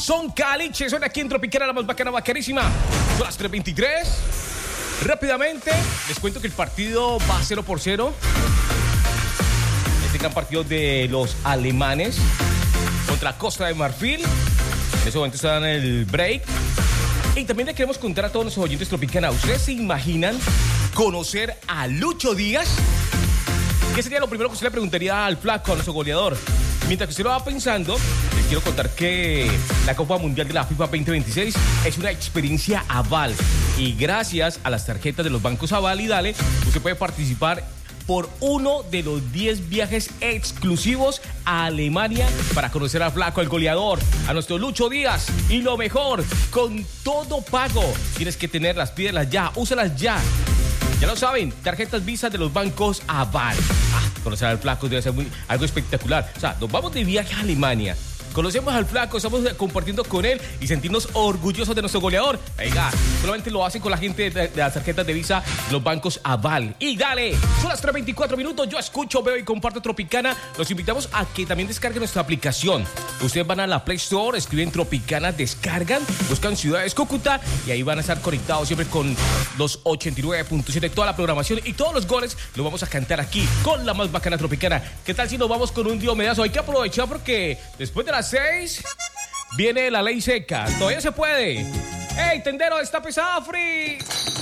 Son Caliche, son aquí en Tropicana, la más bacana, bacanísima. Son las 3:23. Rápidamente, les cuento que el partido va 0-0. Este gran partido de los alemanes contra Costa de Marfil. En ese momento están en el break. Y también le queremos contar a todos nuestros oyentes Tropicana. ¿Ustedes se imaginan conocer a Lucho Díaz? ¿Qué sería lo primero que usted le preguntaría al flaco, a nuestro goleador? Mientras que usted lo va pensando, les quiero contar que la Copa Mundial de la FIFA 2026 es una experiencia Aval. Y gracias a las tarjetas de los bancos Aval y Dale, usted puede participar por uno de los 10 viajes exclusivos a Alemania para conocer al flaco, al goleador, a nuestro Lucho Díaz. Y lo mejor, con todo pago. Tienes que tenerlas, pídelas ya, úsalas ya. Ya lo saben, tarjetas Visa de los bancos Aval. Conocer al flaco debe ser algo espectacular. O sea, nos vamos de viaje a Alemania. Conocemos al flaco, estamos compartiendo con él y sentirnos orgullosos de nuestro goleador. Venga, solamente lo hacen con la gente de las tarjetas de Visa, los bancos Aval. Y dale, son las 3:24 minutos. Yo escucho, veo y comparto Tropicana. Los invitamos a que también descarguen nuestra aplicación. Ustedes van a la Play Store, escriben Tropicana, descargan, buscan Ciudades Cúcuta y ahí van a estar conectados siempre con los 89.7, toda la programación y todos los goles los vamos a cantar aquí con la más bacana Tropicana. ¿Qué tal si nos vamos con un diomedazo? Hay que aprovechar porque después de las 6 viene la ley seca. Todavía se puede. ¡Ey, tendero, está pesada, free!